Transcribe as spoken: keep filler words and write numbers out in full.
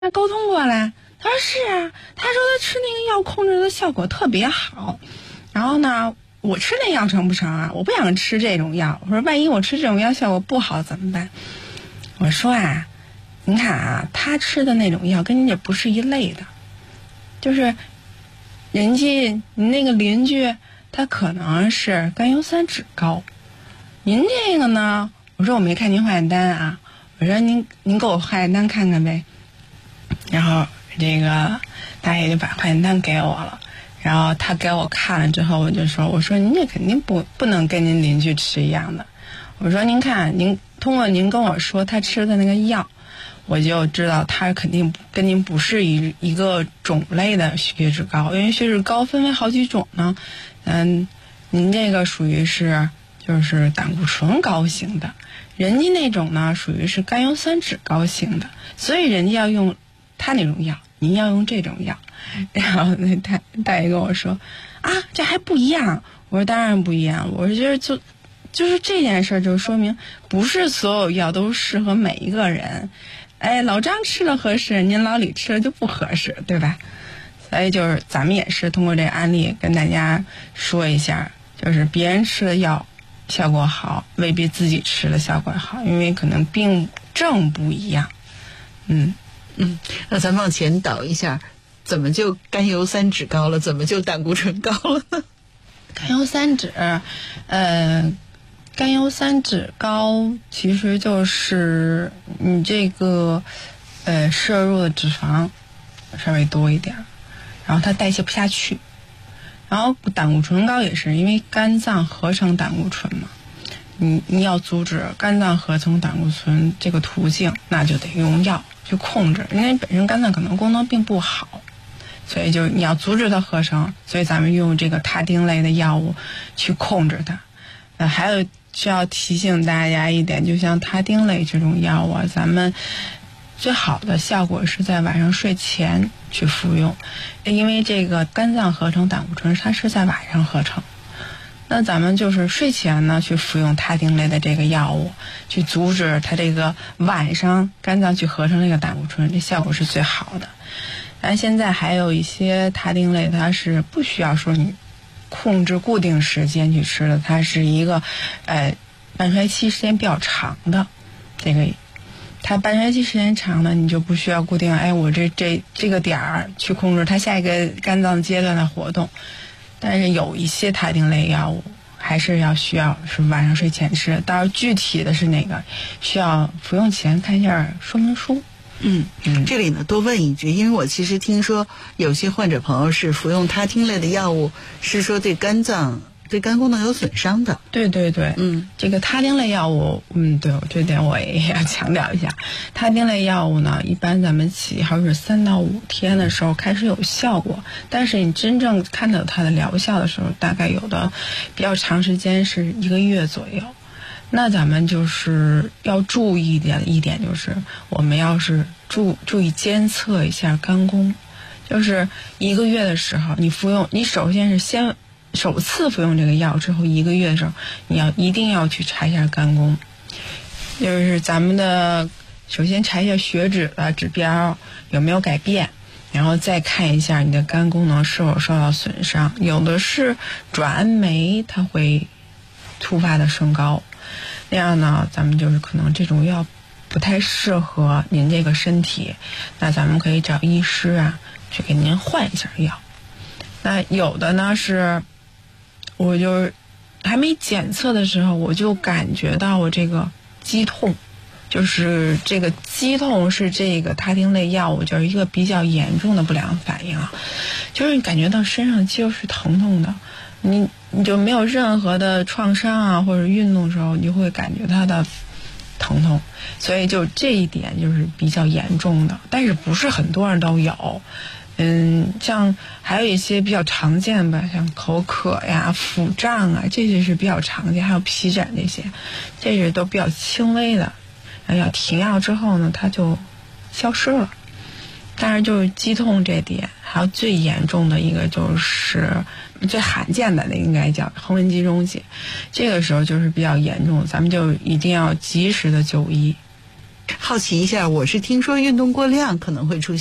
沟通过来，他说是啊，他说他吃那个药控制的效果特别好。然后呢，我吃那药成不成啊？我不想吃这种药。我说万一我吃这种药效果不好怎么办？我说啊，您看啊，他吃的那种药跟您这不是一类的，就是人家您那个邻居他可能是甘油三酯高，您这个呢，我说我没看您化验单啊，我说您您给我化验单看看呗。然后这个大爷就把化验单给我了，然后他给我看了之后，我就说，我说您这肯定不不能跟您邻居吃一样的。我说您看，您通过您跟我说他吃的那个药，我就知道他肯定跟您不是一一个种类的血脂高，因为血脂高分为好几种呢。嗯，您这个属于是就是胆固醇高型的，人家那种呢属于是甘油三酯高型的，所以人家要用他那种药，您要用这种药。然后那大大爷跟我说啊，这还不一样。我说当然不一样，我觉得就就是这件事就说明不是所有药都适合每一个人。哎，老张吃了合适，您老李吃了就不合适，对吧？所以就是咱们也是通过这个案例跟大家说一下，就是别人吃的药效果好，未必自己吃的效果好，因为可能病症不一样。嗯嗯，那咱往前倒一下，怎么就甘油三酯高了？怎么就胆固醇高了呢？ 甘油三酯，呃，甘油三酯高其实就是你这个呃摄入的脂肪稍微多一点，然后它代谢不下去。然后胆固醇高也是因为肝脏合成胆固醇嘛，你你要阻止肝脏合成胆固醇这个途径，那就得用药去控制，因为本身肝脏可能功能并不好，所以就你要阻止它合成，所以咱们用这个他汀类的药物去控制它。呃，还有需要提醒大家一点，就像他汀类这种药物，咱们最好的效果是在晚上睡前去服用，因为这个肝脏合成胆固醇它是在晚上合成。那咱们就是睡前呢去服用他汀类的这个药物，去阻止它这个晚上肝脏去合成这个胆固醇，这效果是最好的。但现在还有一些他汀类，它是不需要说你控制固定时间去吃的，它是一个呃半衰期时间比较长的，这个它半衰期时间长的，你就不需要固定，哎，我这这这个点儿去控制它下一个肝脏阶段的活动。但是有一些他汀类药物还是要需要是晚上睡前吃，到时候具体的是哪个需要服用前看一下说明书。 嗯嗯，这里呢多问一句，因为我其实听说有些患者朋友是服用他汀类的药物，是说对肝脏对肝功能有损伤的。 对对对， 嗯， 这个他汀类药物，嗯，对，这点我也要强调一下。他汀类药物呢，一般咱们起号是三到五天的时候开始有效果，但是你真正看到它的疗效的时候，大概有的比较长时间是一个月左右。那咱们就是要注意的一点就是，我们要是注注意监测一下肝功，就是一个月的时候，你服用，你首先是先首次服用这个药之后一个月的时候，你要一定要去查一下肝功，就是咱们的首先查一下血脂的指标有没有改变，然后再看一下你的肝功能是否受到损伤，有的是转氨酶它会突发的升高，那样呢咱们就是可能这种药不太适合您这个身体，那咱们可以找医师啊去给您换一下药。那有的呢是我就是还没检测的时候我就感觉到我这个肌痛，就是这个肌痛是这个他汀类药物就是一个比较严重的不良反应啊，就是你感觉到身上肌肉是疼痛的，你你就没有任何的创伤啊或者运动的时候你就会感觉它的疼痛，所以就这一点就是比较严重的，但是不是很多人都有。嗯，像还有一些比较常见吧，像口渴呀、腹胀啊，这些是比较常见，还有皮疹这些，这些都比较轻微的。要停药之后呢，它就消失了。但是就是肌痛这点，还有最严重的一个就是最罕见的，那应该叫横纹肌溶解，这个时候就是比较严重，咱们就一定要及时的就医。 好奇一下，我是听说运动过量可能会出现